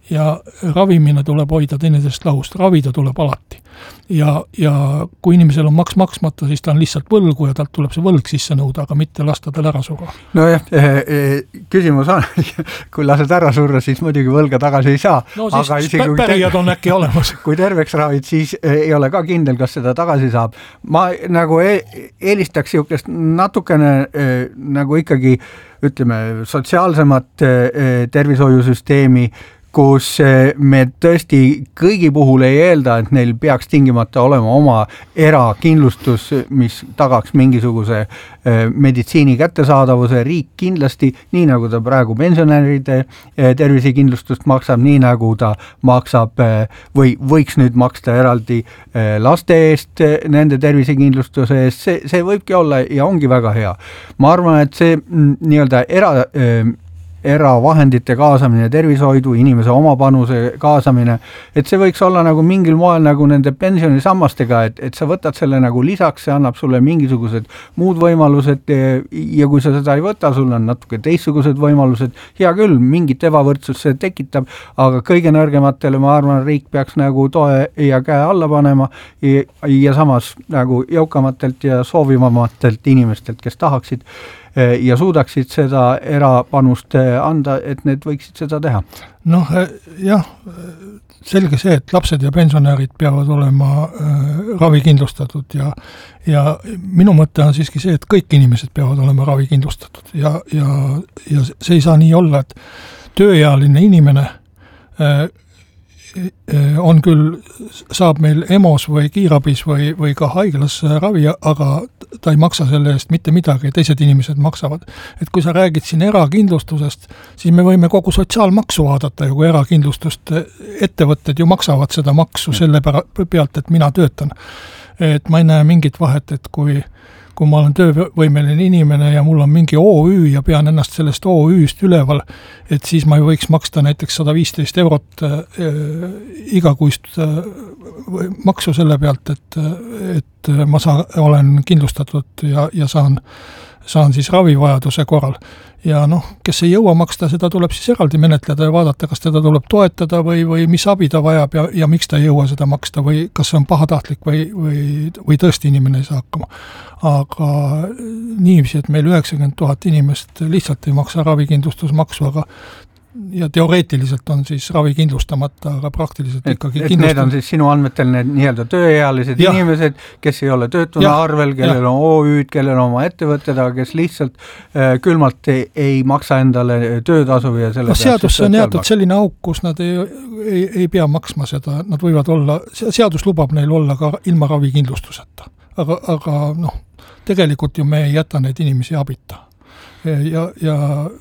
ja ravimine tuleb hoida teineteisest lahust, ravida tuleb alati. Ja, ja kui inimesel on maks maksmata, siis ta on lihtsalt võlgu ja talt tuleb see võlg sisse nõuda, aga mitte lasta tal ära surra. No jah, küsimus on, kui lased ära surra, siis muidugi võlga tagasi ei saa. No siis aga isegi, pärijad on äkki olemas. Kui terveks ravid, siis ei ole ka kindel, kas seda tagasi saab. Ma nagu eelistaks siukest natukene nagu ikkagi, ütleme, sotsiaalsemat tervishoiusüsteemi, kus me tõesti kõigi puhul ei eelda, et neil peaks tingimata olema oma erakindlustus, mis tagaks mingisuguse meditsiini kättesaadavuse. Riik kindlasti, nii nagu ta praegu pensionäride tervisekindlustust maksab, nii nagu ta maksab või võiks nüüd maksta eraldi laste eest nende tervisekindlustuse eest, see, see võibki olla ja ongi väga hea. Ma arvan, et see nii-öelda era eravahendite kaasamine, tervishoidu, inimese oma panuse kaasamine, et see võiks olla nagu mingil moel nagu nende pensionisammastega, et, et sa võtad selle nagu lisaks, see annab sulle mingisugused muud võimalused ja kui sa seda ei võta, sul on natuke teistsugused võimalused, hea küll, mingit ebavõrdsust see tekitab, aga kõige nõrgematele ma arvan, riik peaks nagu toe ja käe alla panema ja, ja samas nagu jõukamatelt ja soovivamatelt inimestelt, kes tahaksid ja suudaksid seda erapanust anda, et need võiksid seda teha. Noh, jah, selge see, et lapsed ja pensionärid peavad olema äh, ravikindlustatud ja, ja minu mõte on siiski see, et kõik inimesed peavad olema ravikindlustatud ja, ja, ja see ei saa nii olla, et tööealine inimene äh, on küll, saab meil EMO-s või kiirabis või, või ka haiglas ravi, aga ta ei maksa selle eest mitte midagi, teised inimesed maksavad. Et kui sa räägid siin erakindlustusest, siis me võime kogu sotsiaalmaksu vaadata ja kui erakindlustust ettevõtted ju maksavad seda maksu selle pealt, et mina töötan. Et ma ei näe mingit vahet, et kui kui ma olen töövõimeline inimene ja mul on mingi O Ü ja pean ennast sellest O Ü-st üleval, et siis ma võiks maksta näiteks sada viisteist eurot äh, igakuist äh, maksu selle pealt, et, et ma saa, olen kindlustatud ja, ja saan, saan siis ravivajaduse korral. Ja noh, kes ei jõua maksta, seda tuleb siis eraldi menetleda ja vaadata, kas teda tuleb toetada või, või mis abi ta vajab ja, ja miks ta ei jõua seda maksta või kas see on pahatahtlik või, või, või tõesti inimene ei saa hakkama. Aga niiviisi, et meil üheksakümmend tuhat inimest lihtsalt ei maksa ravikindlustusmaksu, aga ja teoreetiliselt on siis ravi kindlustamata, aga praktiliselt et, ikkagi kindlustamata. Need on siis sinu andmetel need nii-öelda tööealised ja. Inimesed, kes ei ole töötuna ja. Arvel, kellel ja. On O Ü-d, kellel on oma ettevõtted, aga kes lihtsalt äh, külmalt ei, ei maksa endale töötasu ja selle no, seadusse on jäetud selline auk, kus nad ei, ei, ei pea maksma seda, nad võivad olla, seadus lubab neil olla ka ilma ravikindlustuseta. Aga, aga noh, tegelikult ju me ei jäta neid inimesi abita. Ja, ja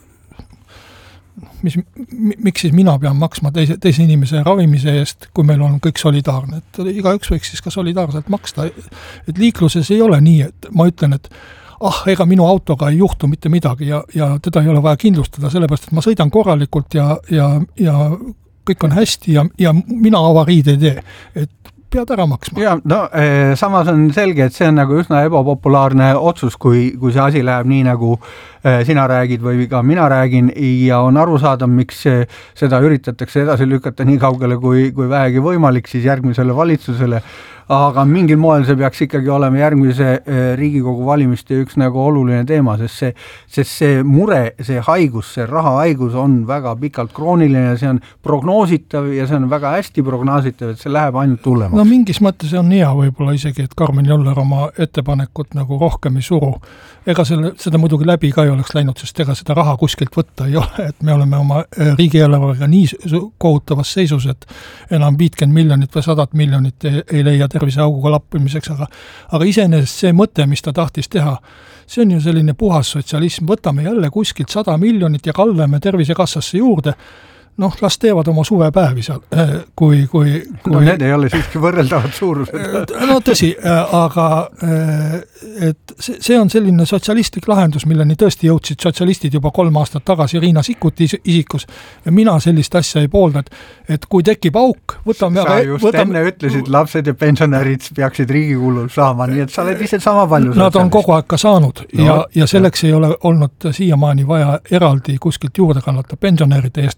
mis, miks siis mina pean maksma teise, teise inimese ravimise eest, kui meil on kõik solidaarne. Et igaüks võiks siis ka solidaarselt maksta. Et liikluses ei ole nii, et ma ütlen, et ah, ega minu autoga ei juhtu mitte midagi ja, ja teda ei ole vaja kindlustada, sellepärast, et ma sõidan korralikult ja, ja, ja kõik on hästi ja, ja mina avariid ei tee. Et pead ära maksma. Ja, no eh, samas on selge, et see on nagu üsna ebapopulaarne otsus, kui, kui see asi läheb nii nagu eh, sina räägid või ka mina räägin ja on aru saada, miks seda üritatakse edasi lükata nii kaugele, kui, kui vähegi võimalik siis järgmisele valitsusele. Aga mingil moel see peaks ikkagi olema järgmise Riigikogu valimiste üks nagu oluline teema, sest see, sest see mure, see haigus, see rahahaigus on väga pikalt krooniline ja see on prognoositav ja see on väga hästi prognoositav, et see läheb ainult tullemaks. No mingis mõttes on hea võib-olla isegi, et Karmen Joller oma ettepanekut nagu rohkem ei suru. Ega selle, seda muidugi läbi ka ei oleks läinud, sest ega seda raha kuskilt võtta ei ole, et me oleme oma riigieelarvega nii kohutavas seisus, et enam viitkümmend miljonit või sadat miljonit ei, ei leia terviseauguga lappimiseks, aga, aga iseenesest see mõte, mis ta tahtis teha, see on ju selline puhas sotsialism, võtame jälle kuskilt sada miljonit ja kalleme tervisekassasse juurde, noh, las teevad oma suvepäevi seal, kui, kui, kui... No need ei ole siiski võrreldavad suurused. No tõsi, aga et see on selline sotsialistlik lahendus, milleni tõesti jõudsid sotsialistid juba kolm aastat tagasi Riina Sikkuti isikus ja mina sellist asja ei poolda, et, et kui tekib auk, võtame... Sa just võtame, enne ütlesid, lapsed ja pensionärid peaksid riigikulul saama, nii et sa oled ise sama palju... Nad on kogu aeg ka saanud no, ja, ja selleks no. Ei ole olnud siiamaani vaja eraldi kuskilt juurde kannata pensionäride eest, muidugi riik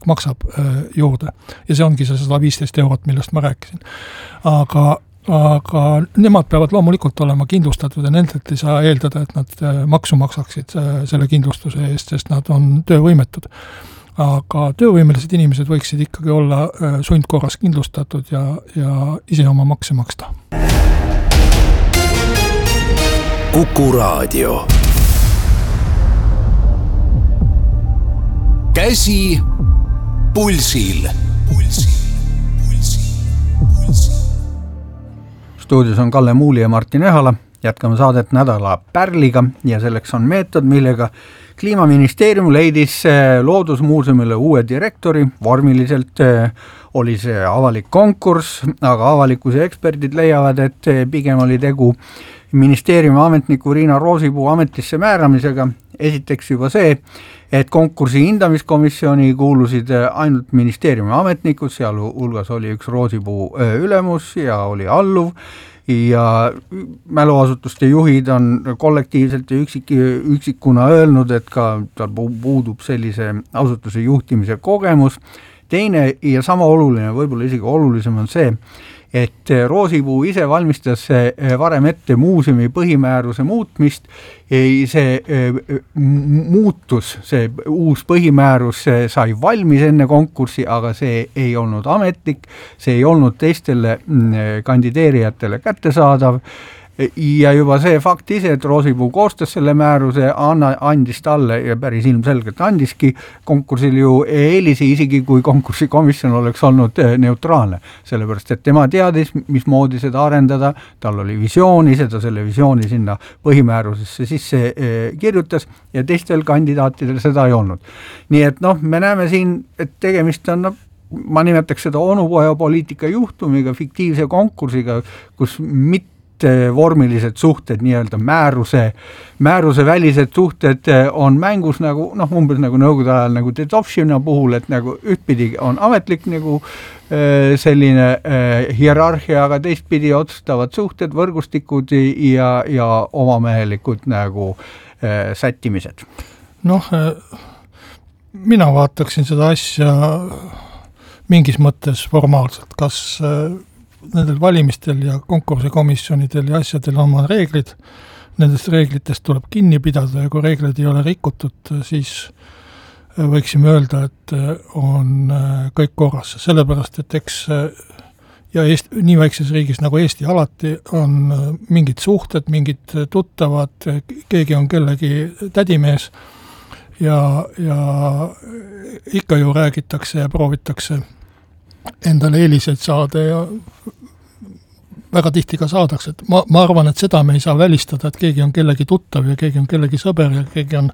riik maksab juurde. Ja see ongi see sada viisteist eurot, millest ma rääkisin. Aga, aga nemad peavad loomulikult olema kindlustatud ja nendelt ei saa eeldada, et nad maksu maksaksid selle kindlustuse eest, sest nad on töövõimetud. Aga töövõimelised inimesed võiksid ikkagi olla sundkorras kindlustatud ja, ja ise oma makse maksta. Kuku Raadio. Käsi pulsil. Pulsil. Pulsil. Pulsil. Stuudios on Kalle Muuli ja Martin Ehala. Jätkame saadet nädala pärliga ja selleks on meetod, millega Kliimaministeerium leidis Loodusmuuseumile uue direktori. Vormiliselt oli see avalik konkurss, aga avalikkuse eksperdid leiavad, et pigem oli tegu ministeeriumi ametniku Riina Roosipuu ametisse määramisega. Esiteks juba see, et konkursi hindamiskomisjoni kuulusid ainult ministeeriumi ametnikud, seal hulgas oli üks Roosipuu ülemus ja oli alluv ja mäluasutuste juhid on kollektiivselt ja üksik, üksikuna öelnud, et ka tal puudub sellise asutuse juhtimise kogemus. Teine ja sama oluline, võib-olla isegi olulisem on see, et Roosipuu ise valmistas varem ette muuseumi põhimääruse muutmist. See muutus, see uus põhimäärus sai valmis enne konkurssi, aga see ei olnud ametlik, see ei olnud teistele kandideerijatele kättesaadav. Ja juba see fakt ise, et Roosipuu koostas selle määruse, Anna andis talle ja päris ilmselgelt andiski konkursil ju eelisi, isegi kui konkursikomisjon oleks olnud neutraalne, sellepärast et tema teadis, mismoodi seda arendada, tal oli visiooni, seda selle visiooni sinna põhimäärusesse sisse kirjutas ja teistel kandidaatidel seda ei olnud. Nii et noh, me näeme siin, et tegemist on, no, ma nimetaks seda onupoja poliitika juhtumiga, fiktiivse konkursiga, kus mitte vormilised suhted, nii-öelda määruse, määruse välised suhted on mängus nagu, noh, umbes nagu nõukogude ajal nagu Dedovšina puhul, et nagu ühtpidi on ametlik nagu selline hierarhia, aga teistpidi otsustavad suhted, võrgustikud ja, ja omamehelikud nagu sättimised. Noh, mina vaataksin seda asja mingis mõttes formaalselt, kas nendel valimistel ja konkursikomisjonidel ja asjadel on oma reeglid, nendest reeglitest tuleb kinni pidada ja kui reeglid ei ole rikutud, siis võiksime öelda, et on kõik korras. Sellepärast, et eks ja Eesti, nii väikses riigis nagu Eesti alati on mingid suhted, mingid tuttavad, keegi on kellegi tädimees ja, ja ikka ju räägitakse ja proovitakse endale eeliseid saada ja väga tihti ka saadakse. Et ma, ma arvan, et seda me ei saa välistada, et keegi on kellegi tuttav ja keegi on kellegi sõber ja keegi on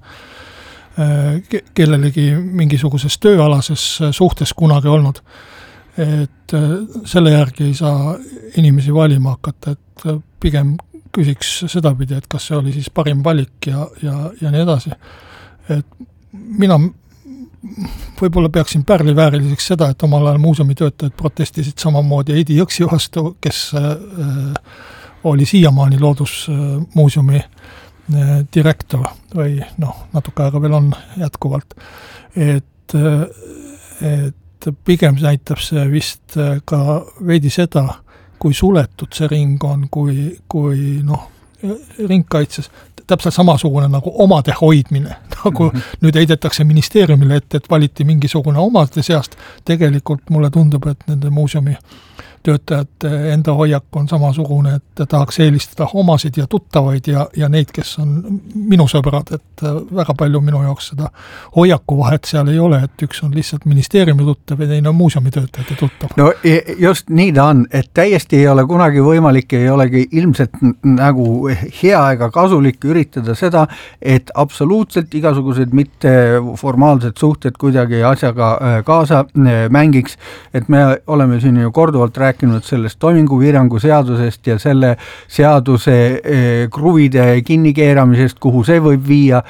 ke, kellelegi mingisuguses tööalases suhtes kunagi olnud. Et selle järgi ei saa inimesi valima hakata, et pigem küsiks sedapidi, et kas see oli siis parim valik ja, ja, ja nii edasi. Et mina võib-olla peaksin pärlivääriliseks seda, et omal ajal muuseumi töötajad protestisid samamoodi Heidi Jõksi vastu, kes äh, oli siiamaani Loodusmuuseumi äh, direktor või noh, natuke aega veel on jätkuvalt. Et, äh, et pigem näitab see vist ka veidi seda, kui suletud see ring on, kui, kui noh, ringkaitses täpselt samasugune nagu omade hoidmine, nagu mm-hmm. nüüd heidetakse ministeeriumile ette, et valiti mingisugune omade seast. Tegelikult mulle tundub, et nende muuseumi töötajate enda hoiak on samasugune, et tahaks eelistada omasid ja tuttavaid ja, ja neid, kes on minu sõbrad, et väga palju minu jaoks seda hoiaku vahet seal ei ole, et üks on lihtsalt ministeeriumi tuttav ja teine on muuseumi töötajate tuttav. No just nii ta on, et täiesti ei ole kunagi võimalik, ei olegi ilmselt nagu hea ega kasulik üritada seda, et absoluutselt igasugused mitte formaalsed suhted kuidagi asjaga kaasa mängiks, et me oleme siin ju korduvalt rääkinud sellest toimingupiirangu seadusest ja selle seaduse kruvide kinnikeeramisest, kuhu see võib viia.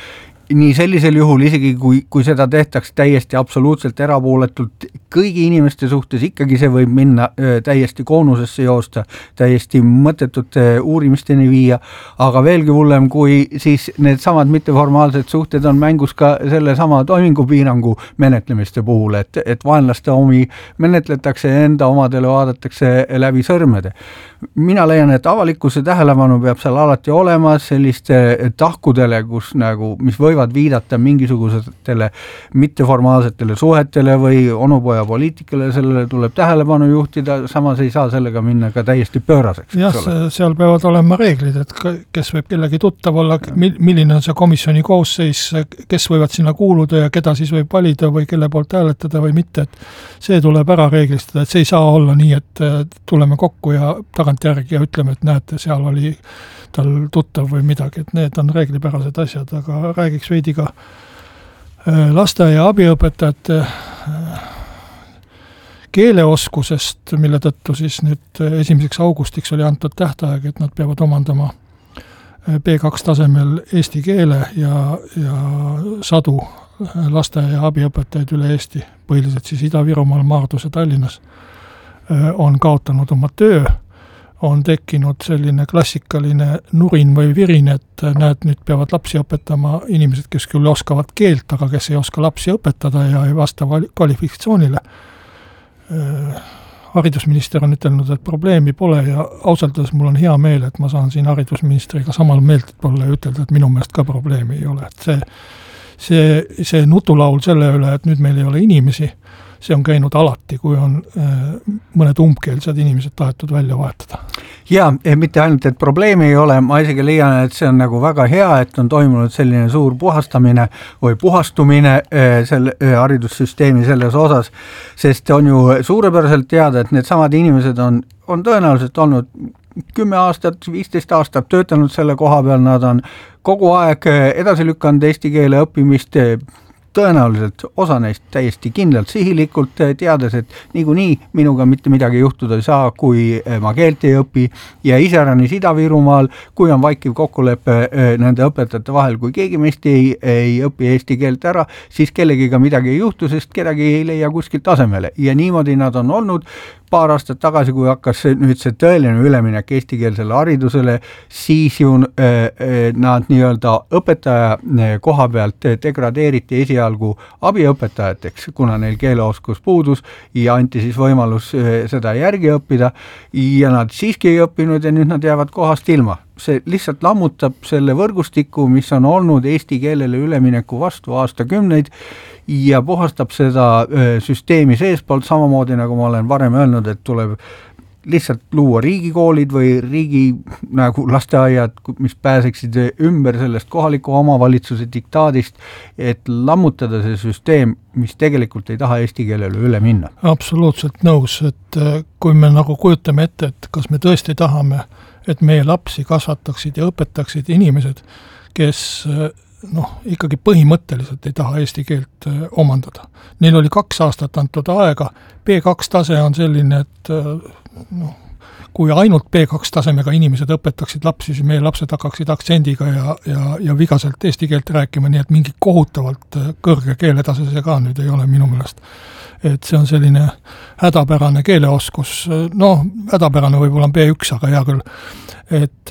nii sellisel juhul isegi, kui, kui seda tehtaks täiesti absoluutselt erapooletult kõigi inimeste suhtes, ikkagi see võib minna öö, täiesti koonusesse joosta, täiesti mõttetute uurimisteni viia, aga veelgi hullem, kui siis need samad mitteformaalsed suhted on mängus ka selle sama toimingupiirangu menetlemiste puhul, et, et vaenlaste omi menetletakse ja enda omadele vaadatakse läbi sõrmede. Mina leian, et avalikkuse tähelepanu peab seal alati olema selliste tahkudele, kus nagu, mis võivad viidata mingisugusetele mitteformaalsetele suhetele või onupoja poliitikale, sellele tuleb tähelepanu juhtida, samas ei saa sellega minna ka täiesti pööraseks. Jah, seal peavad olema reeglid, et kes võib kellegi tuttav olla, milline on see komisjoni koosseis, kes võivad sinna kuuluda ja keda siis võib valida või kelle poolt hääletada või mitte, et see tuleb ära reeglistada, et see ei saa olla nii, et tuleme kokku ja tagantjärgi ja ütleme, et näete, seal oli tal tuttav või midagi, et need on reeglipärased asjad, aga räägiks veidi ka lasteaia abiõpetajate keeleoskusest, mille tõttu siis nüüd esimeseks augustiks oli antud tähtaeg, et nad peavad omandama B kaks tasemel eesti keele ja, ja sadu lasteaia abiõpetajaid üle Eesti, põhiliselt siis Ida-Virumaal, Maardus ja Tallinnas, on kaotanud oma töö, on tekkinud selline klassikaline nurin või virin, et näed, nüüd peavad lapsi õpetama inimesed, kes küll oskavad keelt, aga kes ei oska lapsi õpetada ja ei vasta kvalifikatsioonile. Haridusminister on ütelnud, et probleemi pole ja ausalt öeldes mul on hea meel, et ma saan siin haridusministriga samal meelt olla ja ütelda, et minu meelest ka probleemi ei ole. Et see, see, see nutulaul selle üle, et nüüd meil ei ole inimesi, see on käinud alati, kui on mõned umbkeelsed inimesed tahetud välja vahetada. Ja, mitte ainult, et probleemi ei ole, ma isegi leian, et see on nagu väga hea, et on toimunud selline suur puhastamine või puhastumine selle haridussüsteemi selles osas, sest on ju suurepäraselt teada, et need samad inimesed on, on tõenäoliselt olnud kümme aastat, viisteist aastat töötanud selle koha peal, nad on kogu aeg edasi lükanud eesti keele õppimist, tõenäoliselt osa neist täiesti kindlalt sihilikult, teades, et niikuinii minuga mitte midagi juhtuda ei saa, kui ma keelt ei õpi ja iseäranis Ida-Virumaal, kui on vaikiv kokkulepe nende õpetajate vahel, kui keegi meist ei, ei õpi eesti keelt ära, siis kellegiga midagi ei juhtu, sest kedagi ei leia kuskilt tasemele ja niimoodi nad on olnud paar aastat tagasi, kui hakkas nüüd see tõeline üleminek eestikeelsele haridusele, siis ju äh, nad nii-öelda õpetaja koha pealt degradeeriti esialgu abiõpetajateks, kuna neil keeleoskus puudus ja anti siis võimalus äh, seda järgi õppida ja nad siiski ei õppinud ja nüüd nad jäävad kohast ilma. See lihtsalt lammutab selle võrgustiku, mis on olnud eesti keelele ülemineku vastu aastakümneid ja puhastab seda süsteemi seespoolt, samamoodi nagu ma olen varem öelnud, et tuleb lihtsalt luua riigikoolid või riigi nagu lasteaiad, mis pääseksid ümber sellest kohaliku omavalitsuse diktaadist, et lammutada see süsteem, mis tegelikult ei taha eesti keelele üle minna. Absoluutselt nõus, et kui me nagu kujutame ette, et kas me tõesti tahame, et meie lapsi kasvataksid ja õpetaksid inimesed, kes noh, ikkagi põhimõtteliselt ei taha eesti keelt omandada. Neil oli kaks aastat antud aega, B kaks tase on selline, et noh, kui ainult B kaks tasemega inimesed õpetaksid lapsi, siis meie lapsed hakkaksid aktsendiga ja, ja, ja vigaselt eesti keelt rääkima, nii et mingi kohutavalt kõrge keeletase see ka nüüd ei ole minu meelest. Et see on selline hädapärane keeleoskus, noh, hädapärane võib-olla on B üks, aga hea küll, et,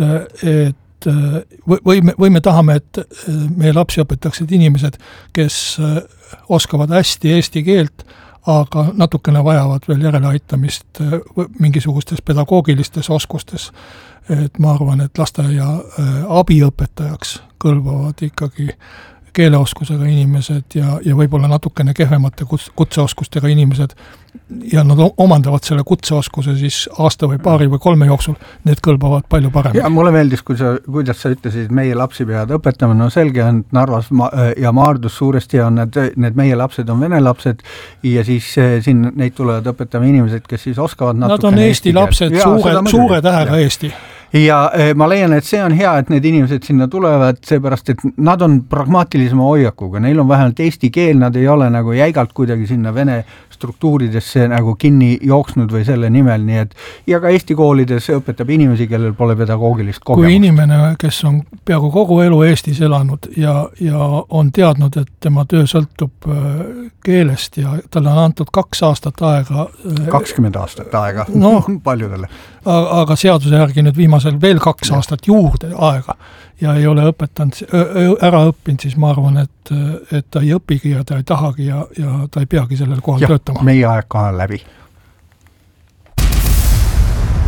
et või me, või me tahame, et meie lapsi õpetaksid inimesed, kes oskavad hästi eesti keelt, aga natukene vajavad veel järeleaitamist mingisugustes pedagoogilistes oskustes. Et ma arvan, et lasteaia abiõpetajaks kõlbavad ikkagi keeleoskusega inimesed ja, ja võib-olla natukene kehvemate kutseoskustega inimesed ja nad omandavad selle kutseoskuse siis aasta või paari või kolme jooksul, need kõlbavad palju paremini. Ja mulle meeldis, kui sa, kuidas sa ütlesid, meie lapsi peavad õpetama, no selge on Narvas ja Maardus suuresti on need, need meie lapsed on vene lapsed ja siis siin neid tulevad õpetama inimesed, kes siis oskavad natukene nad on Eesti, Eesti lapsed, ja, suure, suure tähega ja. Eesti. ja ma leian, et see on hea, et need inimesed sinna tulevad, seepärast, et nad on pragmaatilisema hoiakuga, neil on vähemalt eesti keel, nad ei ole nagu jäigalt kuidagi sinna vene struktuuridesse nagu kinni jooksnud või selle nimel, nii et ja ka Eesti koolides õpetab inimesi, kellel pole pedagoogilist kogemust. Kui inimene, kes on peaaegu kogu elu Eestis elanud ja, ja on teadnud, et tema töö sõltub keelest ja talle on antud kaks aastat aega. kakskümmend aastat aega no, paljudele. Aga seaduse järgi nüüd viimasel veel kaks ja. aastat juurde aega ja ei ole õpetanud, ära õppinud, siis ma arvan, et, et ta ei õpigi ja ta ei tahagi ja, ja ta ei peagi sellel kohal ja, töötama. Meie aeg ka on läbi.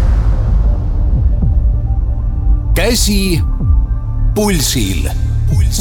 Käsi pulsil.